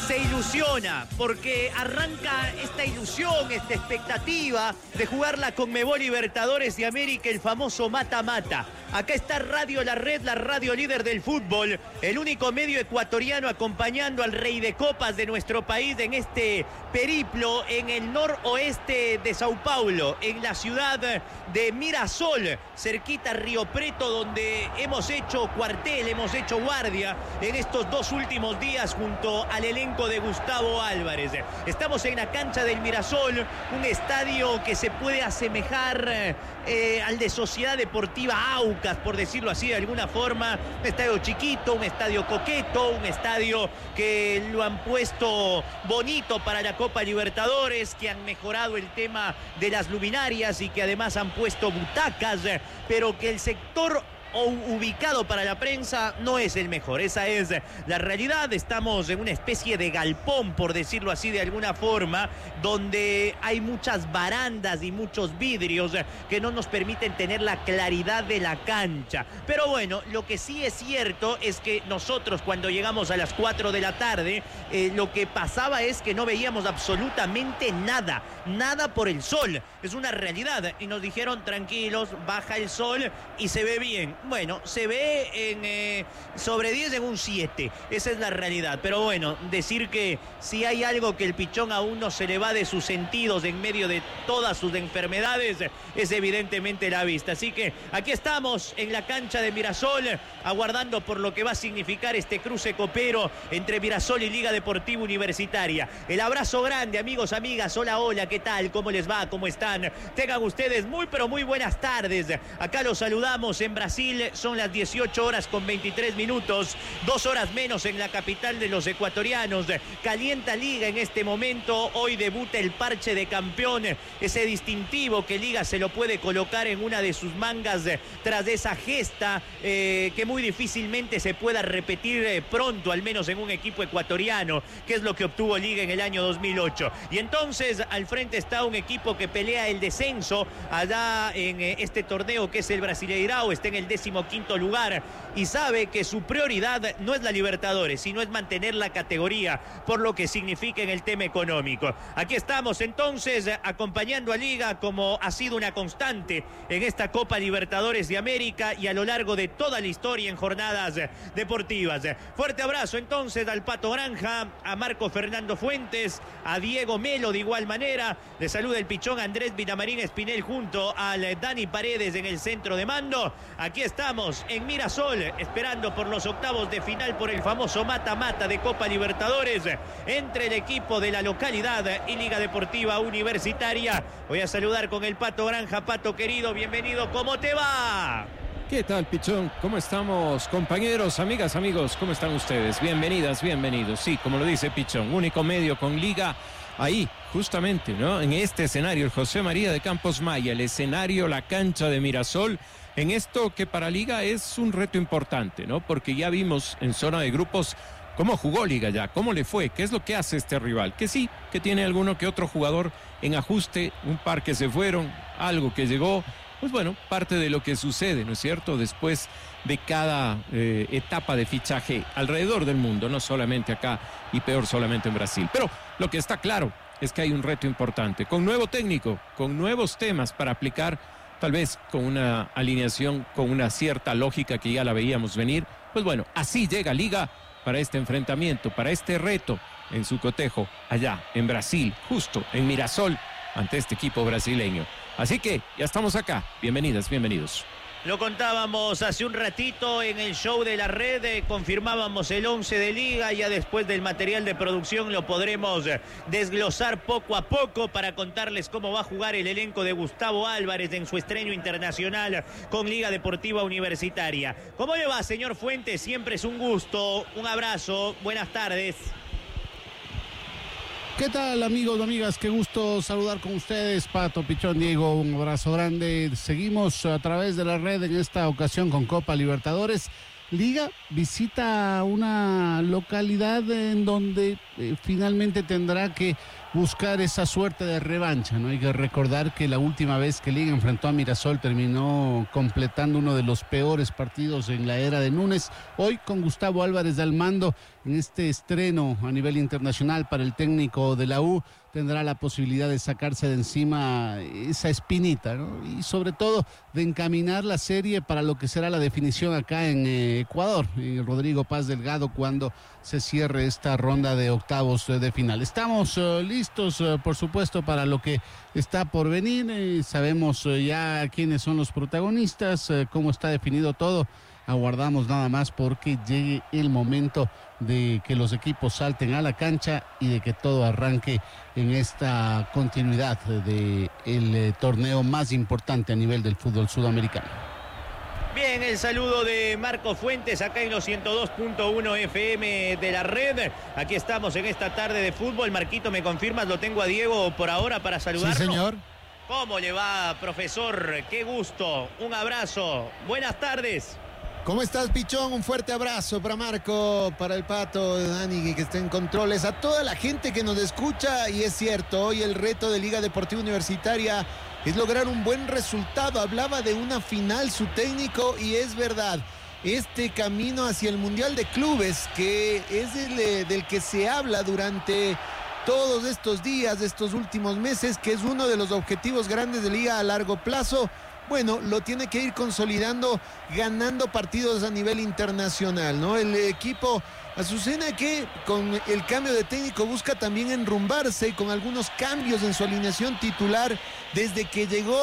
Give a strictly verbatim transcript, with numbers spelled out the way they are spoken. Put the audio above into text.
se ilusiona porque arranca esta ilusión, esta expectativa de jugar la Conmebol Libertadores de América, el famoso mata-mata. Acá está Radio La Red, la radio líder del fútbol, el único medio ecuatoriano acompañando al rey de copas de nuestro país en este periplo en el noroeste de Sao Paulo, en la ciudad de Mirasol, cerquita Río Preto, donde hemos hecho cuartel, hemos hecho guardia en estos dos últimos días junto al elenco de Gustavo Álvarez. Estamos en la cancha del Mirasol, un estadio que se puede asemejar eh, al de Sociedad Deportiva Aucas, por decirlo así de alguna forma. Un estadio chiquito, un estadio coqueto, un estadio que lo han puesto bonito para la Copa Libertadores, que han mejorado el tema de las luminarias y que además han puesto butacas, pero que el sector o ubicado para la prensa no es el mejor. Esa es la realidad. Estamos en una especie de galpón, por decirlo así de alguna forma, donde hay muchas barandas y muchos vidrios que no nos permiten tener la claridad de la cancha. Pero bueno, lo que sí es cierto es que nosotros cuando llegamos a las cuatro de la tarde, eh, lo que pasaba es que no veíamos absolutamente nada, nada por el sol. Es una realidad. Y nos dijeron, tranquilos, baja el sol y se ve bien. Bueno, se ve en eh, sobre diez en un siete, esa es la realidad. Pero bueno, decir que si hay algo que el Pichón aún no se le va de sus sentidos en medio de todas sus enfermedades, es evidentemente la vista. Así que aquí estamos en la cancha de Mirasol, aguardando por lo que va a significar este cruce copero entre Mirasol y Liga Deportiva Universitaria. El abrazo grande, amigos, amigas, hola, hola, ¿qué tal? ¿Cómo les va? ¿Cómo están? Tengan ustedes muy, pero muy buenas tardes. Acá los saludamos en Brasil. Son las dieciocho horas con veintitrés minutos, dos horas menos en la capital de los ecuatorianos. Calienta Liga en este momento. Hoy debuta el parche de campeón, ese distintivo que Liga se lo puede colocar en una de sus mangas tras esa gesta eh, que muy difícilmente se pueda repetir eh, pronto, al menos en un equipo ecuatoriano, que es lo que obtuvo Liga en el año dos mil ocho. Y entonces al frente está un equipo que pelea el descenso allá en eh, este torneo que es el Brasileirao, está en el quinto lugar y sabe que su prioridad no es la Libertadores, sino es mantener la categoría, por lo que significa en el tema económico. Aquí estamos entonces acompañando a Liga, como ha sido una constante en esta Copa Libertadores de América y a lo largo de toda la historia en jornadas deportivas. Fuerte abrazo entonces al Pato Granja, a Marco Fernando Fuentes, a Diego Melo de igual manera. Le saluda el Pichón Andrés Vinamarín Espinel junto al Dani Paredes en el centro de mando. Aquí estamos en Mirasol, esperando por los octavos de final por el famoso mata-mata de Copa Libertadores entre el equipo de la localidad y Liga Deportiva Universitaria. Voy a saludar con el Pato Granja. Pato querido, bienvenido, ¿cómo te va? ¿Qué tal, Pichón? ¿Cómo estamos, compañeros, amigas, amigos? ¿Cómo están ustedes? Bienvenidas, bienvenidos. Sí, como lo dice Pichón, único medio con Liga ahí, justamente, ¿no? En este escenario, el José María de Campos Maya, el escenario, la cancha de Mirasol, en esto que para Liga es un reto importante, ¿no? Porque ya vimos en zona de grupos cómo jugó Liga ya, cómo le fue, qué es lo que hace este rival, que sí, que tiene alguno que otro jugador en ajuste, un par que se fueron, algo que llegó, pues bueno, parte de lo que sucede, ¿no es cierto?, después de cada eh, etapa de fichaje alrededor del mundo, no solamente acá y peor solamente en Brasil. Pero lo que está claro es que hay un reto importante, con nuevo técnico, con nuevos temas para aplicar, tal vez con una alineación, con una cierta lógica que ya la veíamos venir. Pues bueno, así llega Liga para este enfrentamiento, para este reto en su cotejo allá en Brasil, justo en Mirasol, ante este equipo brasileño. Así que ya estamos acá. Bienvenidas, bienvenidos. Lo contábamos hace un ratito en el show de la red, eh, confirmábamos el once de Liga, ya después del material de producción lo podremos desglosar poco a poco para contarles cómo va a jugar el elenco de Gustavo Álvarez en su estreno internacional con Liga Deportiva Universitaria. ¿Cómo le va, señor Fuentes? Siempre es un gusto, un abrazo, buenas tardes. ¿Qué tal, amigos, amigas? Qué gusto saludar con ustedes, Pato, Pichón, Diego, un abrazo grande. Seguimos a través de la red en esta ocasión con Copa Libertadores. Liga visita una localidad en donde eh, finalmente tendrá que buscar esa suerte de revancha, ¿no? Hay que recordar que la última vez que Liga enfrentó a Mirasol terminó completando uno de los peores partidos en la era de Núñez. Hoy con Gustavo Álvarez al mando en este estreno a nivel internacional para el técnico de la U, tendrá la posibilidad de sacarse de encima esa espinita, ¿no? Y sobre todo de encaminar la serie para lo que será la definición acá en eh, Ecuador, en Rodrigo Paz Delgado, cuando se cierre esta ronda de octavos eh, de final. Estamos eh, listos, eh, por supuesto, para lo que está por venir. Eh, sabemos eh, ya quiénes son los protagonistas, eh, cómo está definido todo. Aguardamos nada más porque llegue el momento de que los equipos salten a la cancha y de que todo arranque en esta continuidad del eh, torneo más importante a nivel del fútbol sudamericano. Bien, el saludo de Marco Fuentes acá en los ciento dos punto uno F M de la red. Aquí estamos en esta tarde de fútbol. Marquito, ¿me confirmas? Lo tengo a Diego por ahora para saludarlo. Sí, señor. ¿Cómo le va, profesor? Qué gusto. Un abrazo. Buenas tardes. ¿Cómo estás, Pichón? Un fuerte abrazo para Marco, para el Pato, Dani, que está en controles, a toda la gente que nos escucha. Y es cierto, hoy el reto de Liga Deportiva Universitaria es lograr un buen resultado. Hablaba de una final su técnico y es verdad. Este camino hacia el Mundial de Clubes, que es el, del que se habla durante todos estos días, estos últimos meses, que es uno de los objetivos grandes de Liga a largo plazo. Bueno, lo tiene que ir consolidando, ganando partidos a nivel internacional, ¿no? El equipo Azucena, que con el cambio de técnico busca también enrumbarse con algunos cambios en su alineación titular desde que llegó